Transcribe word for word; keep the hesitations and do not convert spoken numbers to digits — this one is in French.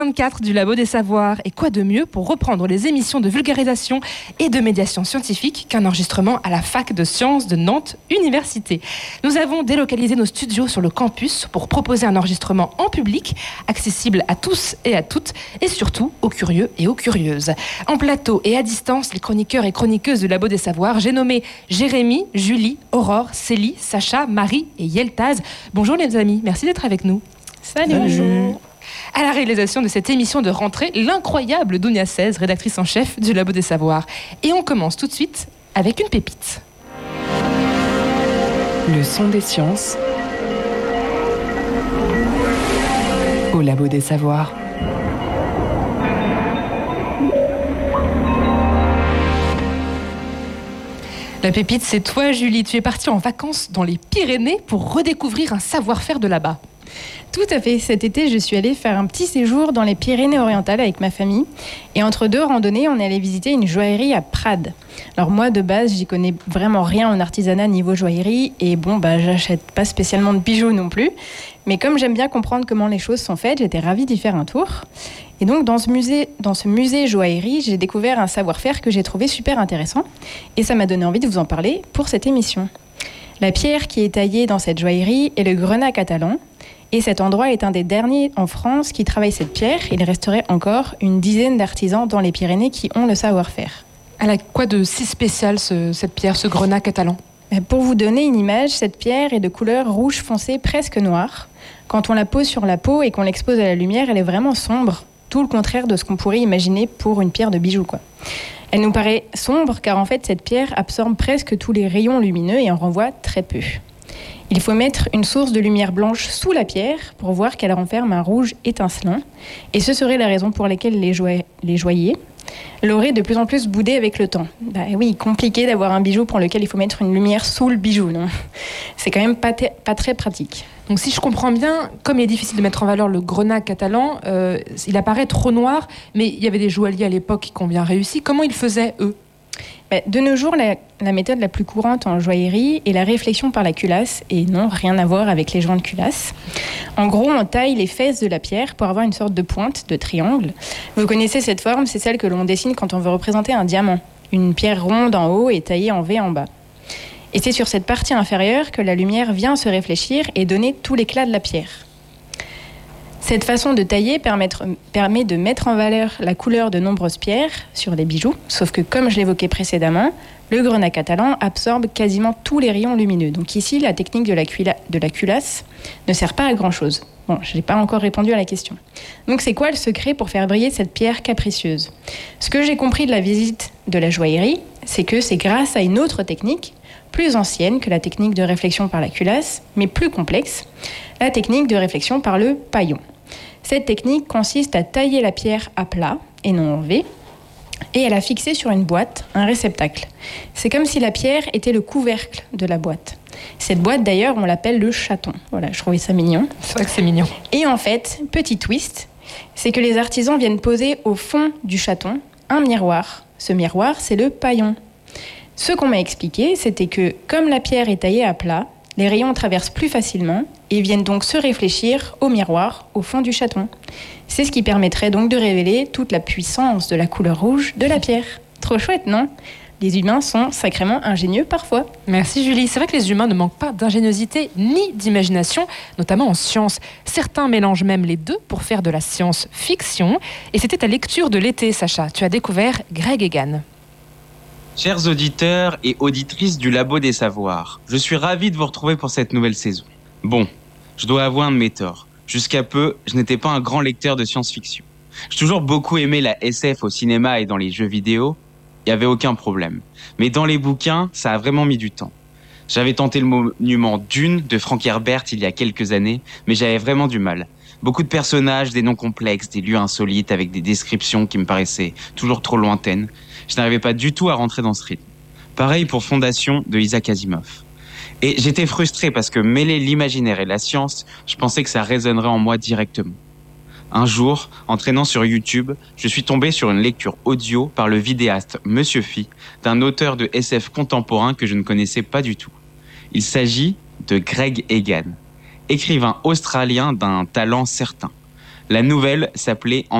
vingt-quatre du Labo des Savoirs. Et quoi de mieux pour reprendre les émissions de vulgarisation et de médiation scientifique qu'un enregistrement à la fac de sciences de Nantes Université. Nous avons délocalisé nos studios sur le campus pour proposer un enregistrement en public, accessible à tous et à toutes, et surtout aux curieux et aux curieuses. En plateau et à distance, les chroniqueurs et chroniqueuses du Labo des Savoirs, j'ai nommé Jérémy, Julie, Aurore, Célie, Sacha, Marie et Yeltaz. Bonjour les amis, merci d'être avec nous. Salut. Bonjour. À la réalisation de cette émission de rentrée, l'incroyable Dounia seize, rédactrice en chef du Labo des Savoirs. Et on commence tout de suite avec une pépite. Le son des sciences au Labo des Savoirs. La pépite, c'est toi, Julie. Tu es partie en vacances dans les Pyrénées pour redécouvrir un savoir-faire de là-bas. Tout à fait. Cet été, je suis allée faire un petit séjour dans les Pyrénées-Orientales avec ma famille. Et entre deux randonnées, on est allé visiter une joaillerie à Prades. Alors moi, de base, j'y connais vraiment rien en artisanat niveau joaillerie. Et bon, bah, j'achète pas spécialement de bijoux non plus. Mais comme j'aime bien comprendre comment les choses sont faites, j'étais ravie d'y faire un tour. Et donc, dans ce musée, dans ce musée joaillerie, j'ai découvert un savoir-faire que j'ai trouvé super intéressant. Et ça m'a donné envie de vous en parler pour cette émission. La pierre qui est taillée dans cette joaillerie est le grenat catalan. Et cet endroit est un des derniers en France qui travaille cette pierre. Il resterait encore une dizaine d'artisans dans les Pyrénées qui ont le savoir-faire. Elle a quoi de si spécial, ce, cette pierre, ce grenat catalan ? Pour vous donner une image, cette pierre est de couleur rouge foncé, presque noire. Quand on la pose sur la peau et qu'on l'expose à la lumière, elle est vraiment sombre. Tout le contraire de ce qu'on pourrait imaginer pour une pierre de bijou, quoi. Elle nous paraît sombre car en fait, cette pierre absorbe presque tous les rayons lumineux et en renvoie très peu. Il faut mettre une source de lumière blanche sous la pierre pour voir qu'elle renferme un rouge étincelant. Et ce serait la raison pour laquelle les, joie- les joailliers l'auraient de plus en plus boudé avec le temps. Bah oui, compliqué d'avoir un bijou pour lequel il faut mettre une lumière sous le bijou, non ? C'est quand même pas, te- pas très pratique. Donc si je comprends bien, comme il est difficile de mettre en valeur le grenat catalan, euh, il apparaît trop noir, mais il y avait des joailliers à l'époque qui ont bien réussi. Comment ils faisaient, eux ? De nos jours, la, la méthode la plus courante en joaillerie est la réflexion par la culasse, et non, rien à voir avec les joints de culasse. En gros, on taille les fesses de la pierre pour avoir une sorte de pointe, de triangle. Vous connaissez cette forme, c'est celle que l'on dessine quand on veut représenter un diamant. Une pierre ronde en haut et taillée en V en bas. Et c'est sur cette partie inférieure que la lumière vient se réfléchir et donner tout l'éclat de la pierre. Cette façon de tailler permet de mettre en valeur la couleur de nombreuses pierres sur les bijoux, sauf que comme je l'évoquais précédemment, le grenat catalan absorbe quasiment tous les rayons lumineux. Donc ici, la technique de la, cuila- de la culasse ne sert pas à grand-chose. Bon, je n'ai pas encore répondu à la question. Donc c'est quoi le secret pour faire briller cette pierre capricieuse ? Ce que j'ai compris de la visite de la joaillerie, c'est que c'est grâce à une autre technique, plus ancienne que la technique de réflexion par la culasse, mais plus complexe, la technique de réflexion par le paillon. Cette technique consiste à tailler la pierre à plat et non en V, et à la fixer sur une boîte, un réceptacle. C'est comme si la pierre était le couvercle de la boîte. Cette boîte, d'ailleurs, on l'appelle le chaton. Voilà, je trouvais ça mignon. C'est vrai que c'est mignon. Et en fait, petit twist, c'est que les artisans viennent poser au fond du chaton un miroir. Ce miroir, c'est le paillon. Ce qu'on m'a expliqué, c'était que comme la pierre est taillée à plat, les rayons traversent plus facilement et viennent donc se réfléchir au miroir au fond du chaton. C'est ce qui permettrait donc de révéler toute la puissance de la couleur rouge de la pierre. Trop chouette, non ? Les humains sont sacrément ingénieux parfois. Merci Julie. C'est vrai que les humains ne manquent pas d'ingéniosité ni d'imagination, notamment en sciences. Certains mélangent même les deux pour faire de la science-fiction. Et c'était ta lecture de l'été, Sacha. Tu as découvert Greg Egan. Chers auditeurs et auditrices du Labo des Savoirs, je suis ravi de vous retrouver pour cette nouvelle saison. Bon, je dois avouer un de mes torts. Jusqu'à peu, je n'étais pas un grand lecteur de science-fiction. J'ai toujours beaucoup aimé la S F au cinéma et dans les jeux vidéo. Il n'y avait aucun problème. Mais dans les bouquins, ça a vraiment mis du temps. J'avais tenté le monument Dune de Frank Herbert il y a quelques années, mais j'avais vraiment du mal. Beaucoup de personnages, des noms complexes, des lieux insolites avec des descriptions qui me paraissaient toujours trop lointaines. Je n'arrivais pas du tout à rentrer dans ce rythme. Pareil pour Fondation de Isaac Asimov. Et j'étais frustré parce que mêler l'imaginaire et la science, je pensais que ça résonnerait en moi directement. Un jour, en traînant sur YouTube, je suis tombé sur une lecture audio par le vidéaste Monsieur Phi d'un auteur de S F contemporain que je ne connaissais pas du tout. Il s'agit de Greg Egan, écrivain australien d'un talent certain. La nouvelle s'appelait